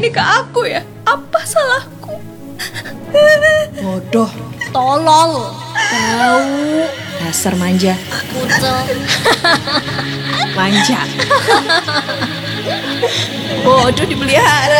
ini ke aku ya? Apa salahku? Bodoh, Tolol. Tahu. dasar manja, Kucel. manja. Bodoh dipelihara.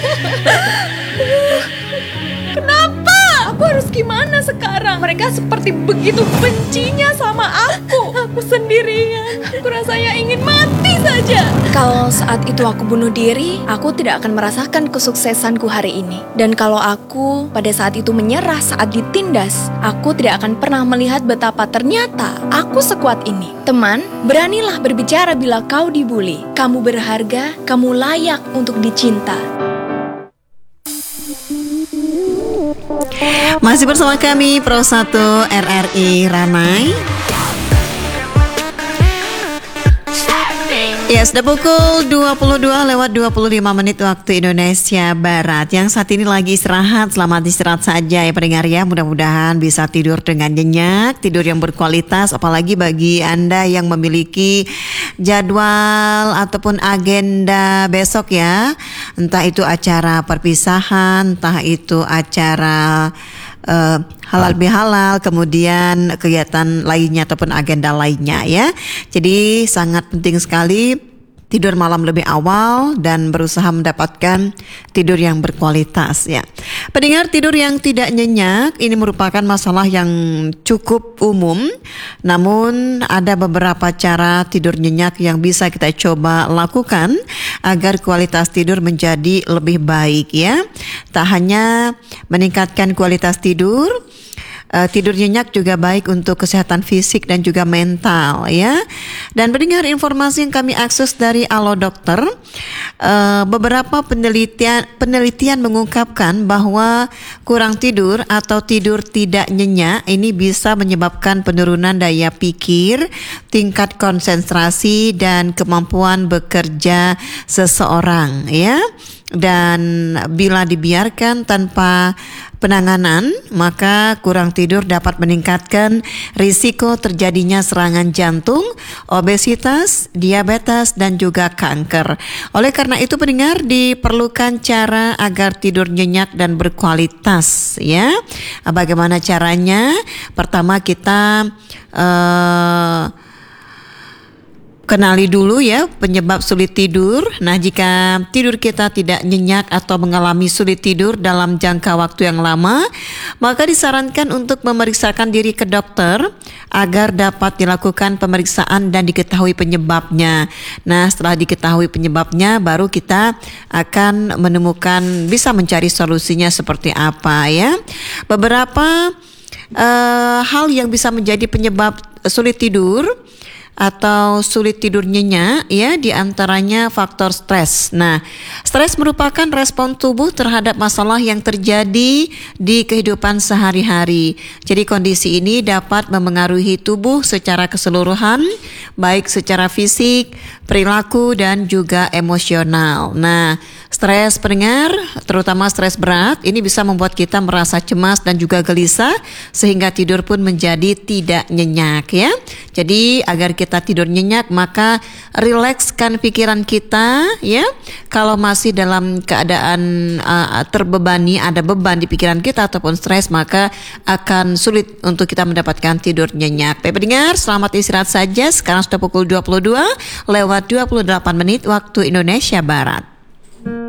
Kenapa? Aku harus gimana sekarang? Mereka seperti begitu bencinya sama aku. Aku sendirian. Aku rasanya ingin mati saja. Kalau saat itu aku bunuh diri, aku tidak akan merasakan kesuksesanku hari ini. Dan kalau aku pada saat itu menyerah saat ditindas, aku tidak akan pernah melihat betapa ternyata aku sekuat ini. Teman, beranilah berbicara bila kau dibully. Kamu berharga, kamu layak untuk dicinta. Masih bersama kami Pro 1 RRI Ramai. Ya, sudah pukul 22:25 waktu Indonesia Barat. Yang saat ini lagi istirahat, selamat istirahat saja ya pendengar ya. Mudah-mudahan bisa tidur dengan nyenyak, tidur yang berkualitas. Apalagi bagi Anda yang memiliki jadwal ataupun agenda besok ya. Entah itu acara perpisahan, entah itu acara halal bihalal, kemudian kegiatan lainnya ataupun agenda lainnya ya. Jadi sangat penting sekali tidur malam lebih awal dan berusaha mendapatkan tidur yang berkualitas ya. Pendengar, tidur yang tidak nyenyak ini merupakan masalah yang cukup umum. Namun ada beberapa cara tidur nyenyak yang bisa kita coba lakukan agar kualitas tidur menjadi lebih baik ya. Tak hanya meningkatkan kualitas tidur, tidur nyenyak juga baik untuk kesehatan fisik dan juga mental ya. Dan mendengar informasi yang kami akses dari Alo Dokter, beberapa penelitian mengungkapkan bahwa kurang tidur atau tidur tidak nyenyak ini bisa menyebabkan penurunan daya pikir, tingkat konsentrasi dan kemampuan bekerja seseorang ya. Dan bila dibiarkan tanpa penanganan, maka kurang tidur dapat meningkatkan risiko terjadinya serangan jantung, obesitas, diabetes, dan juga kanker. Oleh karena itu pendengar, diperlukan cara agar tidur nyenyak dan berkualitas ya. Bagaimana caranya? Pertama kita kenali dulu ya penyebab sulit tidur. Nah, jika tidur kita tidak nyenyak atau mengalami sulit tidur dalam jangka waktu yang lama, maka disarankan untuk memeriksakan diri ke dokter agar dapat dilakukan pemeriksaan dan diketahui penyebabnya. Nah, setelah diketahui penyebabnya, baru kita akan menemukan, bisa mencari solusinya seperti apa ya. Beberapa hal yang bisa menjadi penyebab sulit tidur atau sulit tidur nyenyak ya, diantaranya faktor stres. Nah, stres merupakan respon tubuh terhadap masalah yang terjadi di kehidupan sehari-hari. Jadi kondisi ini dapat memengaruhi tubuh secara keseluruhan, baik secara fisik, perilaku dan juga emosional. Nah, stres pendengar, terutama stres berat, ini bisa membuat kita merasa cemas dan juga gelisah sehingga tidur pun menjadi tidak nyenyak ya. Jadi agar kita tidur nyenyak, maka rilekskan pikiran kita ya. Kalau masih dalam keadaan terbebani, ada beban di pikiran kita ataupun stres, maka akan sulit untuk kita mendapatkan tidur nyenyak. Baik pendengar, selamat istirahat saja. Sekarang sudah pukul 22:28 waktu Indonesia Barat.